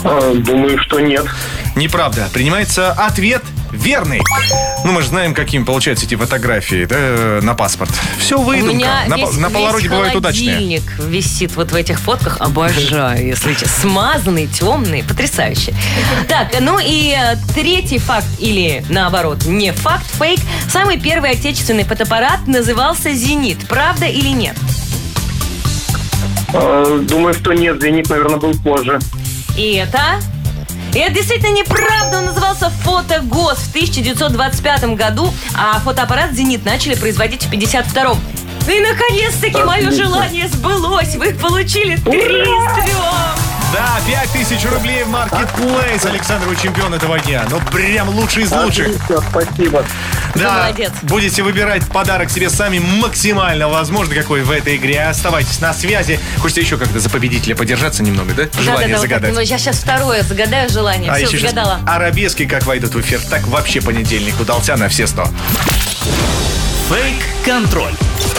Думаю, что нет. Неправда. Принимается ответ верный. Ну, мы же знаем, какими получаются эти фотографии, да, на паспорт. Все выдумка. У меня На полароиде бывают удачные. холодильник висит вот в этих фотках. Обожаю, если честно. Смазанный, темный. Потрясающе. Так, ну и третий факт, или наоборот, не факт, фейк. Самый первый отечественный фотоаппарат назывался «Зенит». Правда или нет? Думаю, что нет. «Зенит», наверное, был позже. И это действительно неправда. Он назывался «Фотогоз» в 1925 году, а фотоаппарат «Зенит» начали производить в 1952. Ну и наконец-таки мое желание сбылось. Вы получили 3 из 3. Да, 5000 рублей в Marketplace. Александр, вы чемпион этого дня. Ну, прям лучший из лучших. Спасибо. Да, молодец. Будете выбирать подарок себе сами максимально возможно, какой в этой игре. Оставайтесь на связи. Хочется еще как-то за победителя подержаться немного, да? Желание загадать. Вот, я сейчас второе загадаю желание. А Все, еще загадала. Арабески как войдут в эфир. Так вообще понедельник удался на все 100. Фейк-контроль.